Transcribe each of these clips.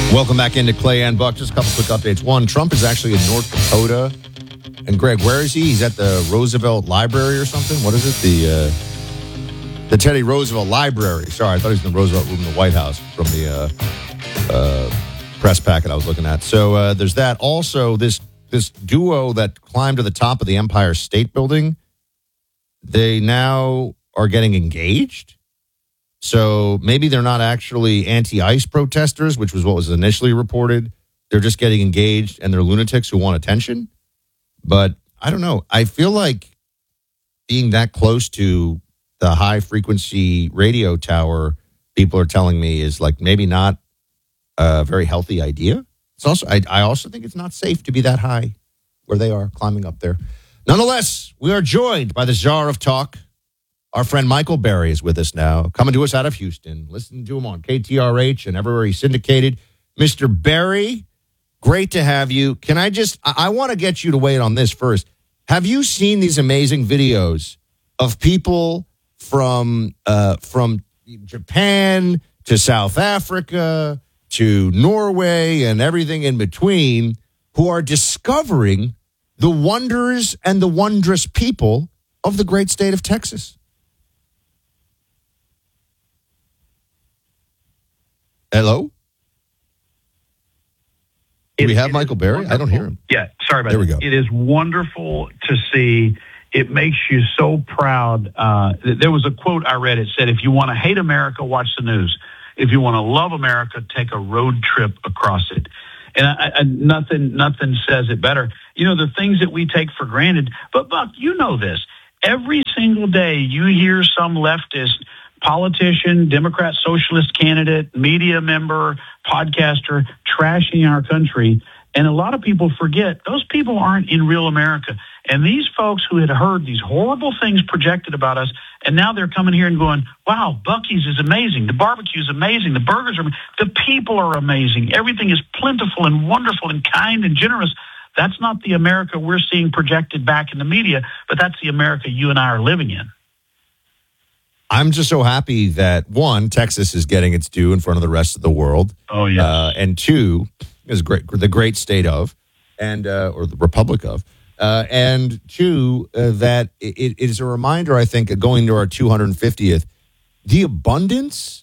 Welcome back into Clay and Buck. Just a couple quick updates. One, Trump is actually in North Dakota. And Greg, where is he? He's at the Roosevelt Library or something? What is it? The Teddy Roosevelt Library. Sorry, I thought he was in the Roosevelt Room in the White House from the press packet I was looking at. So there's that. Also, this duo that climbed to the top of the Empire State Building, they now are getting engaged. So maybe they're not actually anti-ICE protesters, which was what was initially reported. They're just getting engaged and they're lunatics who want attention. But I don't know. I feel like being that close to the high-frequency radio tower, people are telling me, is like maybe not a very healthy idea. It's also, I also think it's not safe to be that high where they are climbing up there. Nonetheless, we are joined by the czar of talk. Our friend Michael Berry is with us now, coming to us out of Houston. Listen to him on KTRH and everywhere he's syndicated. Mr. Berry, great to have you. Can I want to get you to weigh in on this first. Have you seen these amazing videos of people from Japan to South Africa to Norway and everything in between who are discovering the wonders and the wondrous people of the great state of Texas? Hello? Do we have Michael Berry? I don't hear him. Yeah, sorry about that. There we go. It is wonderful to see. It makes you so proud. There was a quote I read. It said, if you want to hate America, watch the news. If you want to love America, take a road trip across it. And nothing says it better. You know, the things that we take for granted. But, Buck, you know this. Every single day you hear some leftist politician, Democrat, socialist candidate, media member, podcaster trashing our country. And a lot of people forget those people aren't in real America. And these folks who had heard these horrible things projected about us, and now they're coming here and going, wow, Buc-ee's is amazing. The barbecue is amazing. The burgers are, the people are amazing. Everything is plentiful and wonderful and kind and generous. That's not the America we're seeing projected back in the media, but that's the America you and I are living in. I'm just so happy that, one, Texas is getting its due in front of the rest of the world. Oh, yeah. And two, is the great state of, and or the republic of. And two, that it is a reminder, I think, going to our 250th, the abundance,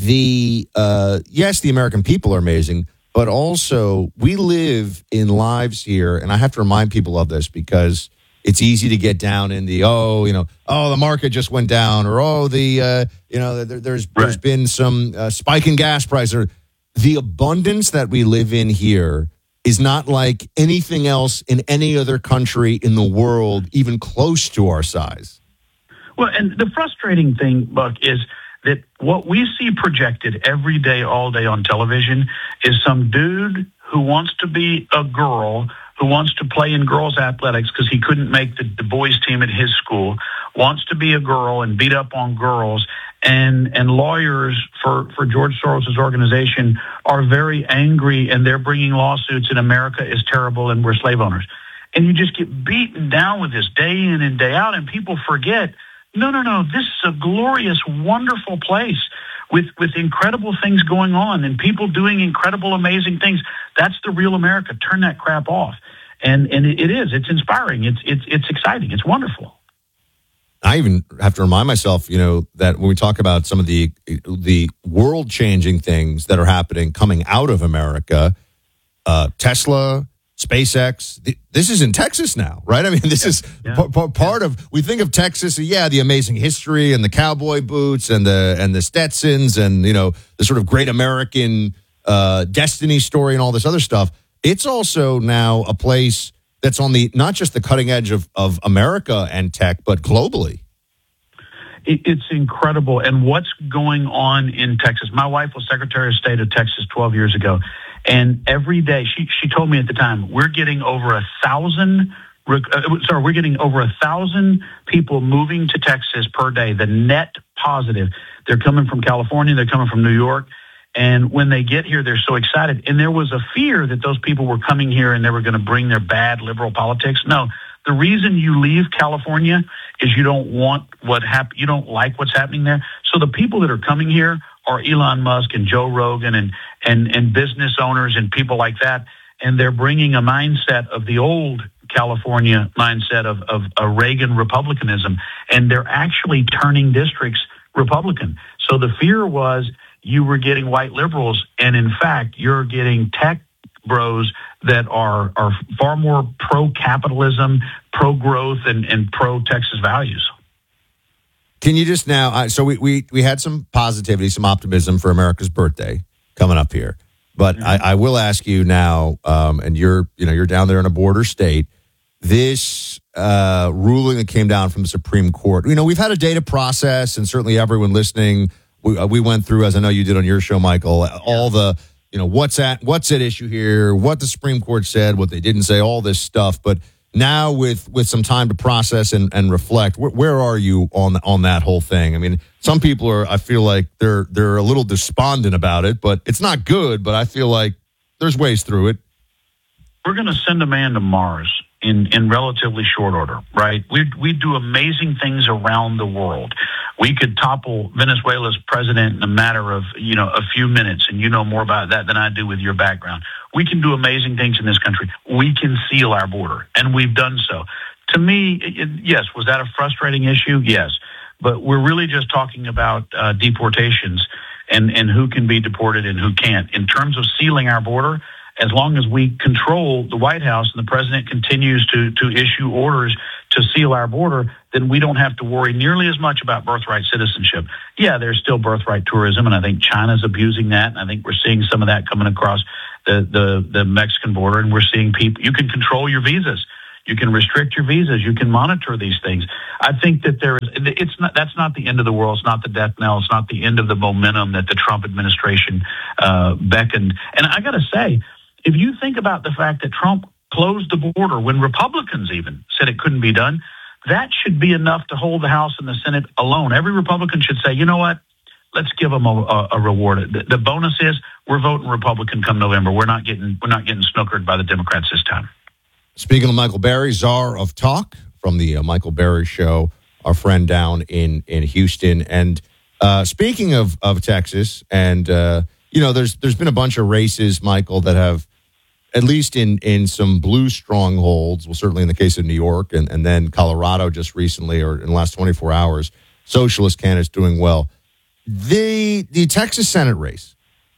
yes, the American people are amazing, but also we live in lives here, and I have to remind people of this because it's easy to get down in the, the market just went down, or, there's been some spike in gas prices. The abundance that we live in here is not like anything else in any other country in the world, even close to our size. Well, and the frustrating thing, Buck, is that what we see projected every day, all day on television is some dude who wants to be a girl, who wants to play in girls' athletics because he couldn't make the boys' team at his school, wants to be a girl and beat up on girls. And lawyers for George Soros' organization are very angry, and they're bringing lawsuits, and America is terrible and we're slave owners. And you just get beaten down with this day in and day out, and people forget, no, this is a glorious, wonderful place with incredible things going on and people doing incredible, amazing things. That's the real America. Turn that crap off. And it is. It's inspiring. It's exciting. It's wonderful. I even have to remind myself, that when we talk about some of the world-changing things that are happening coming out of America, Tesla, SpaceX, this is in Texas now, right? I mean, this is part of, we think of Texas, the amazing history and the cowboy boots and the Stetsons and, the sort of great American destiny story and all this other stuff. It's also now a place that's on not just the cutting edge of America and tech, but globally. It's incredible. And what's going on in Texas? My wife was Secretary of State of Texas 12 years ago. And every day, she told me at the time, we're getting over 1,000 people moving to Texas per day, the net positive. They're coming from California. They're coming from New York. And when they get here, they're so excited. And there was a fear that those people were coming here and they were going to bring their bad liberal politics. No, the reason you leave California is you don't want you don't like what's happening there. So the people that are coming here are Elon Musk and Joe Rogan and business owners and people like that. And they're bringing a mindset of the old California mindset of a Reagan Republicanism, and they're actually turning districts Republican. So the fear was you were getting white liberals, and in fact, you're getting tech bros that are far more pro-capitalism, pro-growth, and pro-Texas values. Can you just now, so we had some positivity, some optimism for America's birthday coming up here. But I will ask you now, and you're down there in a border state, this ruling that came down from the Supreme Court. We've had a data process, and certainly everyone listening, we went through, as I know you did on your show, Michael, all the, what's at issue here, what the Supreme Court said, what they didn't say, all this stuff. But now with some time to process and reflect, where are you on that whole thing? I mean, some people I feel like they're a little despondent about it, but it's not good, but I feel like there's ways through it. We're going to send a man to Mars in relatively short order, right? We do amazing things around the world. We could topple Venezuela's president in a matter of, a few minutes, and you know more about that than I do with your background. We can do amazing things in this country. We can seal our border, and we've done so. To me, yes, was that a frustrating issue? Yes. But we're really just talking about deportations and who can be deported and who can't. In terms of sealing our border, as long as we control the White House and the president continues to issue orders to seal our border, then we don't have to worry nearly as much about birthright citizenship. Yeah, there's still birthright tourism, and I think China's abusing that, and I think we're seeing some of that coming across the Mexican border, and we're seeing people, you can control your visas. You can restrict your visas. You can monitor these things. I think that that's not the end of the world. It's not the death knell. It's not the end of the momentum that the Trump administration beckoned. And I got to say, if you think about the fact that Trump closed the border when Republicans even said it couldn't be done, that should be enough to hold the House and the Senate alone. Every Republican should say, you know what? Let's give them a reward. The bonus is we're voting Republican come November. We're not getting snookered by the Democrats this time. Speaking of Michael Berry, czar of talk from the Michael Berry Show, our friend down in Houston. And speaking of Texas, and there's been a bunch of races, Michael, that have, at least in some blue strongholds, well, certainly in the case of New York and then Colorado just recently, or in the last 24 hours, socialist candidates doing well. The Texas Senate race,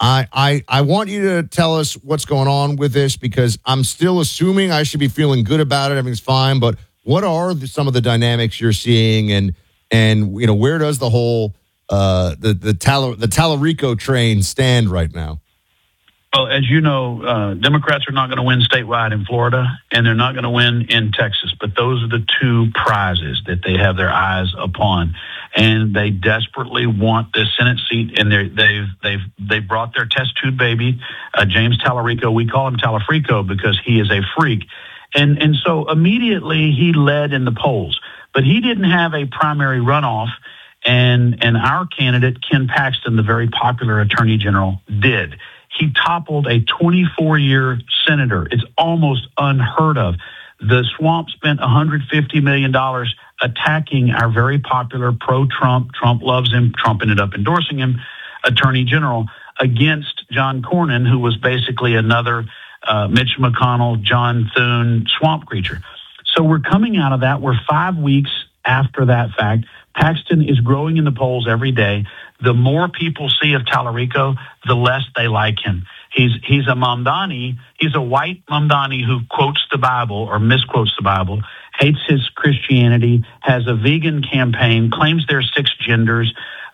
I want you to tell us what's going on with this, because I'm still assuming I should be feeling good about it. Everything's fine, but what are some of the dynamics you're seeing, and where does the whole the Tallarico train stand right now? Well, as you know, Democrats are not going to win statewide in Florida, and they're not going to win in Texas. But those are the two prizes that they have their eyes upon, and they desperately want this Senate seat. And they've brought their test tube baby, James Tallarico. We call him Talafrico because he is a freak, and so immediately he led in the polls. But he didn't have a primary runoff, and our candidate Ken Paxton, the very popular Attorney General, did. He toppled a 24-year senator. It's almost unheard of. The swamp spent $150 million attacking our very popular pro-Trump, Trump loves him, Trump ended up endorsing him, Attorney General, against John Cornyn, who was basically another Mitch McConnell, John Thune swamp creature. So we're coming out of that. We're 5 weeks after that fact. Paxton is growing in the polls every day. The more people see of Tallarico, the less they like him. He's a Mamdani. He's a white Mamdani who quotes the Bible or misquotes the Bible, hates his Christianity, has a vegan campaign, claims there's 6 genders.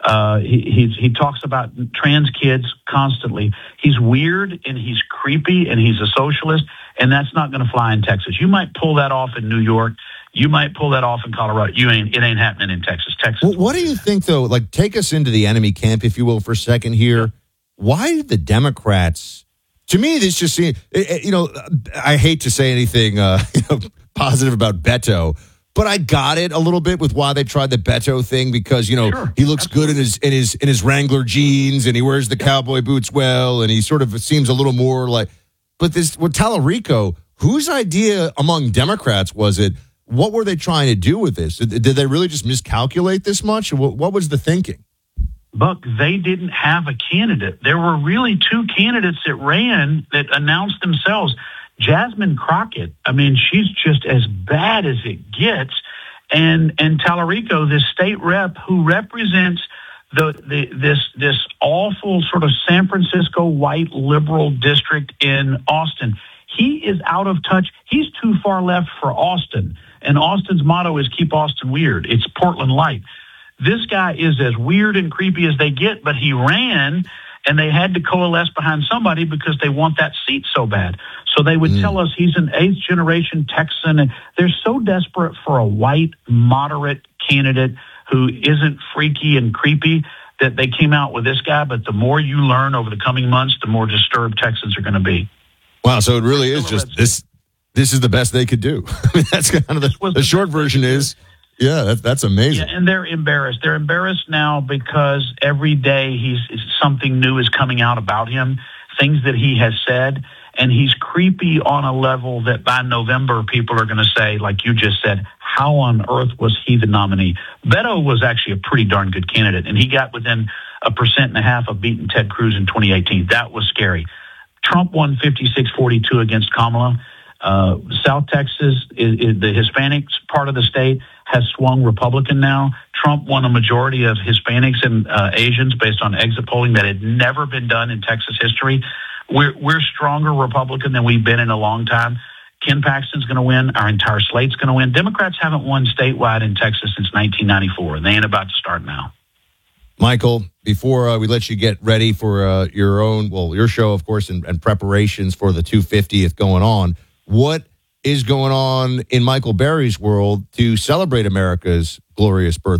He talks about trans kids constantly. He's weird and he's creepy and he's a socialist, and that's not going to fly in Texas. You might pull that off in New York. You might pull that off in Colorado. It ain't happening in Texas. Well, what do you think, though? Like, take us into the enemy camp, if you will, for a second here. Why did the Democrats? To me, this just seems. I hate to say anything positive about Beto, but I got it a little bit with why they tried the Beto thing, because sure, he looks good in his Wrangler jeans and he wears the cowboy boots well, and he sort of seems a little more like. But this with Tallarico, whose idea among Democrats was it? What were they trying to do with this? Did they really just miscalculate this much? What was the thinking? Buck, they didn't have a candidate. There were really two candidates that ran that announced themselves. Jasmine Crockett, I mean, she's just as bad as it gets. And Tallarico, this state rep who represents this awful sort of San Francisco white liberal district in Austin, he is out of touch. He's too far left for Austin. And Austin's motto is keep Austin weird. It's Portland light. This guy is as weird and creepy as they get, but he ran, and they had to coalesce behind somebody because they want that seat so bad. So they would tell us he's an eighth-generation Texan, and they're so desperate for a white, moderate candidate who isn't freaky and creepy that they came out with this guy. But the more you learn over the coming months, the more disturbed Texans are going to be. Wow, so it really is just this is the best they could do. I mean, that's kind of the short version is. Yeah, that's amazing. Yeah, and they're embarrassed. They're embarrassed now because every day something new is coming out about him, things that he has said, and he's creepy on a level that by November people are going to say, like you just said, how on earth was he the nominee? Beto was actually a pretty darn good candidate, and he got within 1.5% of beating Ted Cruz in 2018. That was scary. Trump won 56-42 against Kamala. South Texas, the Hispanics part of the state, has swung Republican now. Trump won a majority of Hispanics and Asians based on exit polling that had never been done in Texas history. We're stronger Republican than we've been in a long time. Ken Paxton's going to win. Our entire slate's going to win. Democrats haven't won statewide in Texas since 1994, and they ain't about to start now. Michael, before we let you get ready for your show, of course, and preparations for the 250th going on, what is going on in Michael Berry's world to celebrate America's glorious birthday?